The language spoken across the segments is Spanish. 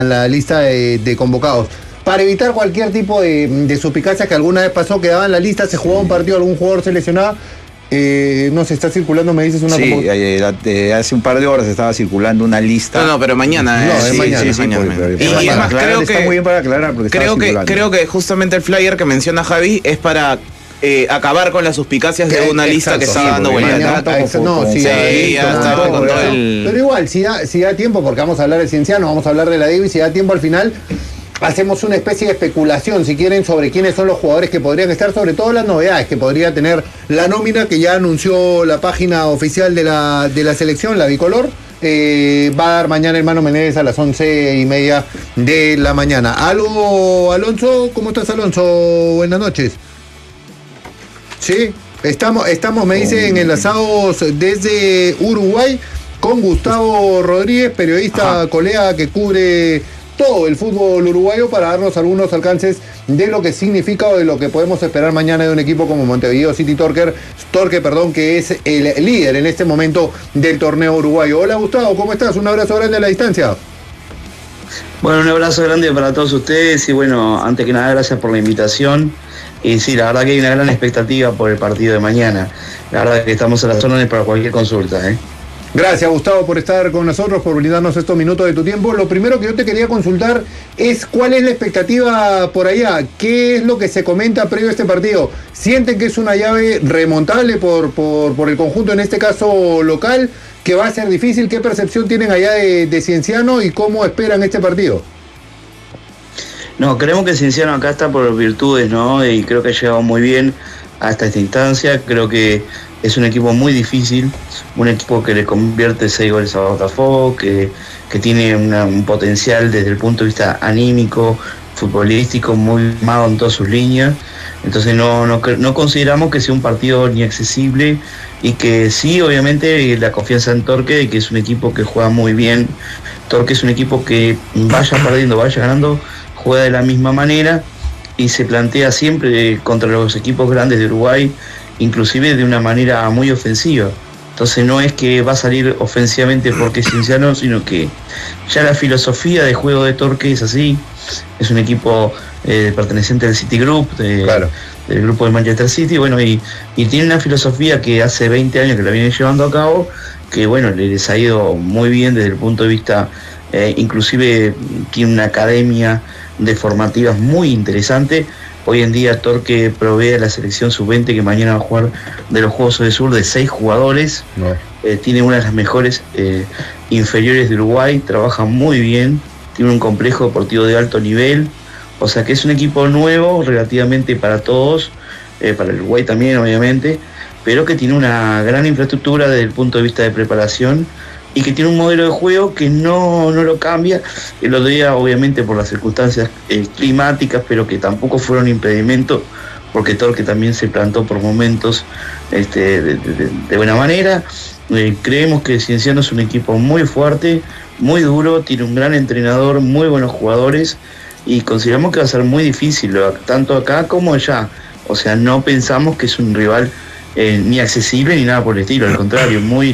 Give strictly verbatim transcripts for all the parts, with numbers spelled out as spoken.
la lista de, de convocados. Para evitar cualquier tipo de, de suspicacia que alguna vez pasó, quedaba en la lista, se jugaba un partido, algún jugador se lesionaba. Eh, no se está circulando, me dices una Sí, convoc- eh, eh, hace un par de horas estaba circulando una lista. No, no, pero mañana. No, eh, es sí, mañana. sí, sí, mañana. Porque- porque- Y, para y es más, aclarar, creo está que, muy bien para aclarar porque creo estaba que circulando. creo que justamente el flyer que menciona Javi es para eh, acabar con las suspicacias de Que- una lista exacto, que estaba sí, dando porque vuelta. mañana- Mañana- como- no, como- sí, Sí, ahí, ya como estaba todo, con todo ¿verdad? el... Pero igual, si da, si da tiempo, porque vamos a hablar de Cienciano, vamos a hablar de la D I V, y si da tiempo al final, hacemos una especie de especulación, si quieren, sobre quiénes son los jugadores que podrían estar, sobre todo las novedades que podría tener la nómina que ya anunció la página oficial de la, de la selección, la bicolor. Eh, va a dar mañana Hermano Menéndez a las once y media de la mañana. Algo, Alonso, ¿cómo estás, Alonso? Buenas noches. Sí, estamos, estamos, me dicen, enlazados desde Uruguay con Gustavo Rodríguez, periodista, Ajá. colega que cubre todo el fútbol uruguayo, para darnos algunos alcances de lo que significa o de lo que podemos esperar mañana de un equipo como Montevideo City Torque, Torque, perdón, que es el líder en este momento del torneo uruguayo. Hola, Gustavo, ¿cómo estás? Un abrazo grande a la distancia. Bueno, un abrazo grande para todos ustedes y bueno, antes que nada, gracias por la invitación. Y sí, la verdad que hay una gran expectativa por el partido de mañana. La verdad que estamos a las órdenes para cualquier consulta, ¿eh? Gracias, Gustavo, por estar con nosotros, por brindarnos estos minutos de tu tiempo. Lo primero que yo te quería consultar es cuál es la expectativa por allá, qué es lo que se comenta previo a este partido. ¿Sienten que es una llave remontable por, por, por el conjunto, en este caso local, que va a ser difícil? ¿Qué percepción tienen allá de, de Cienciano y cómo esperan este partido? No, creemos que Cienciano acá está por virtudes, ¿no? Y creo que ha llegado muy bien hasta esta instancia. Creo que es un equipo muy difícil, un equipo que le convierte seis goles a Botafogo, que, que tiene una, un potencial desde el punto de vista anímico, futbolístico, muy armado en todas sus líneas. Entonces no, no, no consideramos que sea un partido ni accesible, y que sí, obviamente, la confianza en Torque, que es un equipo que juega muy bien. Torque es un equipo que vaya perdiendo, vaya ganando, juega de la misma manera y se plantea siempre contra los equipos grandes de Uruguay, inclusive de una manera muy ofensiva. Entonces no es que va a salir ofensivamente porque es Cienciano, sino que ya la filosofía de juego de Torque es así. Es un equipo eh, perteneciente al Citigroup, de, Claro. del grupo de Manchester City, bueno, y, y tiene una filosofía que hace veinte años que la viene llevando a cabo, que bueno, les ha ido muy bien desde el punto de vista, eh, inclusive tiene una academia de formativas muy interesante. Hoy en día Torque provee a la selección sub veinte, que mañana va a jugar, de los Juegos del Sur, de seis jugadores. No. Eh, tiene una de las mejores eh, inferiores de Uruguay, trabaja muy bien, tiene un complejo deportivo de alto nivel, o sea que es un equipo nuevo relativamente para todos, eh, para el Uruguay también obviamente, pero que tiene una gran infraestructura desde el punto de vista de preparación y que tiene un modelo de juego que no, no lo cambia. El otro día, obviamente, por las circunstancias eh, climáticas, pero que tampoco fueron impedimento, porque Torque también se plantó por momentos este, de, de, de buena manera. Eh, creemos que Cienciano es un equipo muy fuerte, muy duro, tiene un gran entrenador, muy buenos jugadores, y consideramos que va a ser muy difícil, tanto acá como allá. O sea, no pensamos que es un rival eh, ni accesible ni nada por el estilo, al contrario, muy...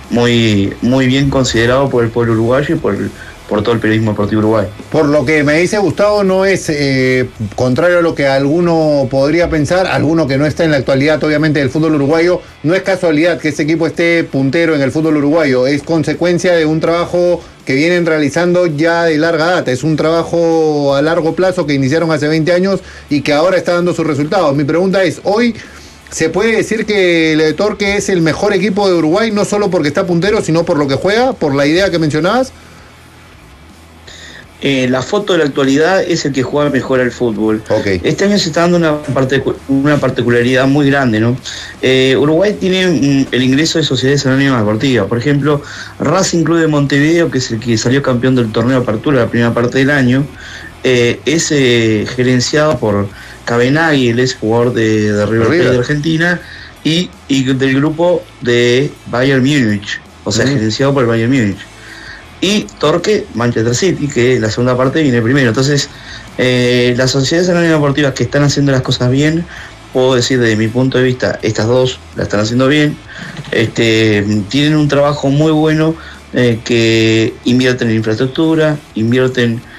muy muy bien considerado por el pueblo uruguayo y por, el, por todo el periodismo deportivo uruguayo. Por lo que me dice Gustavo, no es eh, contrario a lo que alguno podría pensar, alguno que no está en la actualidad, obviamente, del fútbol uruguayo. No es casualidad que este equipo esté puntero en el fútbol uruguayo, es consecuencia de un trabajo que vienen realizando ya de larga data. Es un trabajo a largo plazo que iniciaron hace veinte años y que ahora está dando sus resultados. Mi pregunta es, hoy ¿se puede decir que el de Torque es el mejor equipo de Uruguay, no solo porque está puntero, sino por lo que juega, por la idea que mencionabas? Eh, la foto de la actualidad es el que juega mejor al fútbol. Okay. Este año se está dando una, parte, una particularidad muy grande, ¿no? Eh, Uruguay tiene mm, el ingreso de sociedades anónimas deportivas. Por ejemplo, Racing Club de Montevideo, que es el que salió campeón del torneo de apertura la primera parte del año, eh, es eh, gerenciado por Cabenagui, el ex jugador de, de River Plate de Argentina, y, y del grupo de Bayern Múnich, o sea, mm. gerenciado por el Bayern Múnich. Y Torque, Manchester City, que la segunda parte viene primero. Entonces, eh, las sociedades anónimas deportivas que están haciendo las cosas bien, puedo decir desde mi punto de vista, estas dos la están haciendo bien, este, tienen un trabajo muy bueno, eh, que invierten en infraestructura, invierten